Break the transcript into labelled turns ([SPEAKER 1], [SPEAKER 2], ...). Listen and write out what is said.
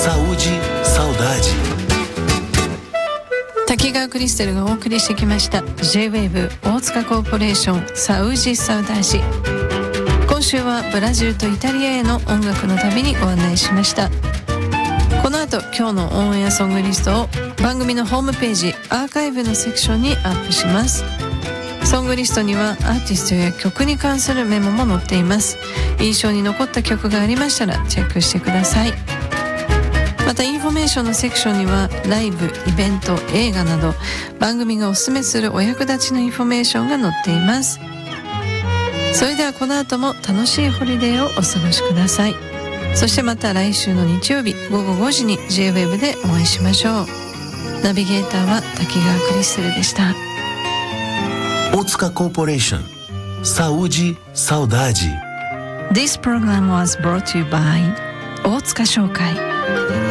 [SPEAKER 1] Saúde, saudade.
[SPEAKER 2] 滝川クリステルがお送りしてきました J-WAVE 大塚コーポレーションサウジサウダージ。今週はブラジルとイタリアへの音楽の旅にご案内しました。この後今日のオンエアソングリストを番組のホームページアーカイブのセクションにアップします。ソングリストにはアーティストや曲に関するメモも載っています。印象に残った曲がありましたらチェックしてください。またインフォメーションのセクションにはライブ、イベント、映画など番組がおすすめするお役立ちのインフォメーションが載っています。それではこの後も楽しいホリデーをお過ごしください。そしてまた来週の日曜日午後5時に J-WAVE でお会いしましょう。ナビゲーターは滝川クリステルでした。
[SPEAKER 1] 大塚コーポレーションSaúde, saudade.
[SPEAKER 2] This program was brought to you by 大塚商会。